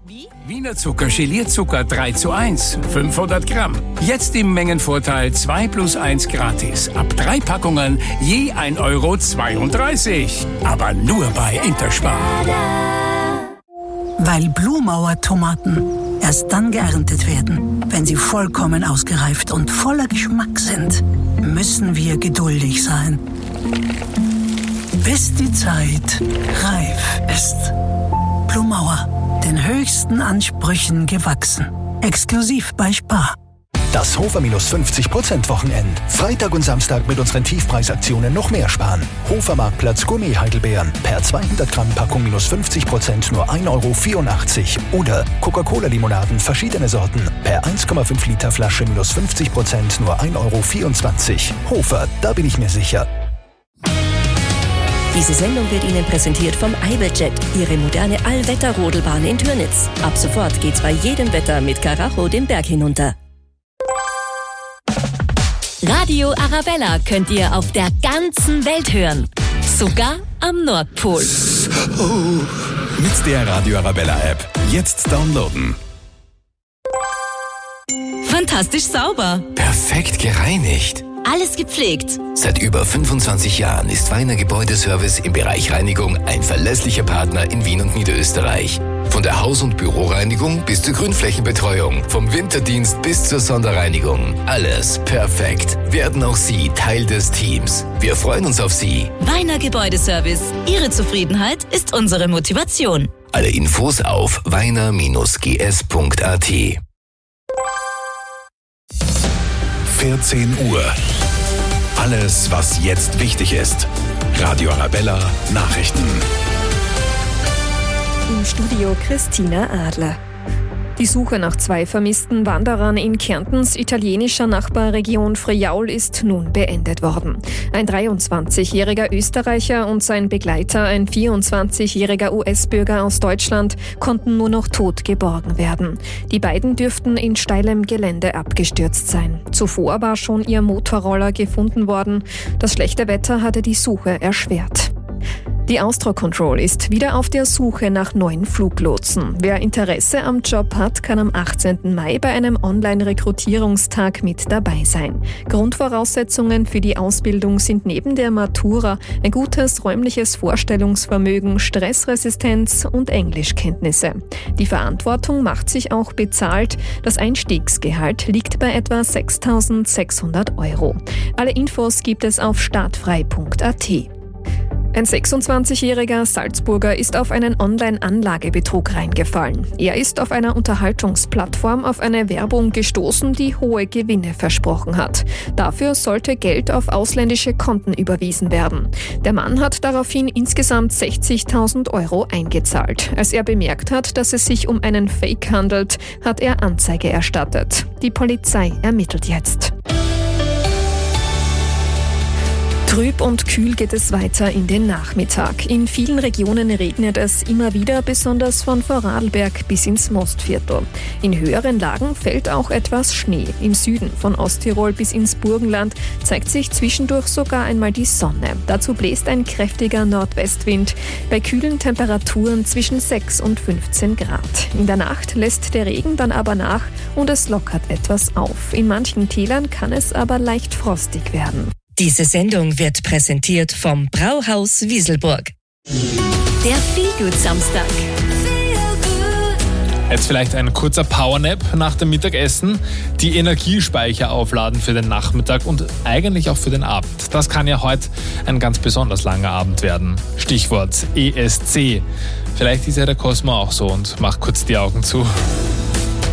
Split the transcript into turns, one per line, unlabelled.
Wiener Zucker Gelierzucker 3:1, 500 Gramm. Jetzt im Mengenvorteil 2 + 1 gratis. Ab 3 Packungen je 1,32 €. Aber nur bei Interspar.
Weil Blumauer Tomaten erst dann geerntet werden, wenn sie vollkommen ausgereift und voller Geschmack sind, müssen wir geduldig sein. Bis die Zeit reif ist. Blumauer, den höchsten Ansprüchen gewachsen. Exklusiv bei Spar.
Das Hofer -50% Wochenend. Freitag und Samstag mit unseren Tiefpreisaktionen noch mehr sparen. Hofer Marktplatz Gourmet Heidelbeeren. Per 200 Gramm Packung -50% nur 1,84 € Oder Coca-Cola Limonaden verschiedene Sorten. Per 1,5 Liter Flasche -50% nur 1,24 €. Hofer, da bin ich mir sicher.
Diese Sendung wird Ihnen präsentiert vom Iberjet, Ihre moderne Allwetter-Rodelbahn in Türnitz. Ab sofort geht's bei jedem Wetter mit Karacho den Berg hinunter. Radio Arabella könnt ihr auf der ganzen Welt hören. Sogar am Nordpol.
Mit der Radio Arabella App. Jetzt downloaden.
Fantastisch sauber.
Perfekt gereinigt.
Alles gepflegt.
Seit über 25 Jahren ist Weiner Gebäudeservice im Bereich Reinigung ein verlässlicher Partner in Wien und Niederösterreich. Von der Haus- und Büroreinigung bis zur Grünflächenbetreuung, vom Winterdienst bis zur Sonderreinigung. Alles perfekt. Werden auch Sie Teil des Teams. Wir freuen uns auf Sie.
Weiner Gebäudeservice. Ihre Zufriedenheit ist unsere Motivation.
Alle Infos auf weiner-gs.at.
14 Uhr. Alles, was jetzt wichtig ist. Radio Arabella Nachrichten.
Im Studio Christina Adler. Die Suche nach 2 vermissten Wanderern in Kärntens italienischer Nachbarregion Friaul ist nun beendet worden. Ein 23-jähriger Österreicher und sein Begleiter, ein 24-jähriger US-Bürger aus Deutschland, konnten nur noch tot geborgen werden. Die beiden dürften in steilem Gelände abgestürzt sein. Zuvor war schon ihr Motorroller gefunden worden. Das schlechte Wetter hatte die Suche erschwert. Die Austro-Control ist wieder auf der Suche nach neuen Fluglotsen. Wer Interesse am Job hat, kann am 18. Mai bei einem Online-Rekrutierungstag mit dabei sein. Grundvoraussetzungen für die Ausbildung sind neben der Matura ein gutes räumliches Vorstellungsvermögen, Stressresistenz und Englischkenntnisse. Die Verantwortung macht sich auch bezahlt. Das Einstiegsgehalt liegt bei etwa 6.600 €. Alle Infos gibt es auf startfrei.at. Ein 26-jähriger Salzburger ist auf einen Online-Anlagebetrug reingefallen. Er ist auf einer Unterhaltungsplattform auf eine Werbung gestoßen, die hohe Gewinne versprochen hat. Dafür sollte Geld auf ausländische Konten überwiesen werden. Der Mann hat daraufhin insgesamt 60.000 € eingezahlt. Als er bemerkt hat, dass es sich um einen Fake handelt, hat er Anzeige erstattet. Die Polizei ermittelt jetzt. Trüb und kühl geht es weiter in den Nachmittag. In vielen Regionen regnet es immer wieder, besonders von Vorarlberg bis ins Mostviertel. In höheren Lagen fällt auch etwas Schnee. Im Süden von Osttirol bis ins Burgenland zeigt sich zwischendurch sogar einmal die Sonne. Dazu bläst ein kräftiger Nordwestwind bei kühlen Temperaturen zwischen 6 und 15 Grad. In der Nacht lässt der Regen dann aber nach und es lockert etwas auf. In manchen Tälern kann es aber leicht frostig werden.
Diese Sendung wird präsentiert vom Brauhaus Wieselburg. Der Feelgood-Samstag.
Jetzt vielleicht ein kurzer Powernap nach dem Mittagessen. Die Energiespeicher aufladen für den Nachmittag und eigentlich auch für den Abend. Das kann ja heute ein ganz besonders langer Abend werden. Stichwort ESC. Vielleicht ist ja der Cosmo auch so und macht kurz die Augen zu.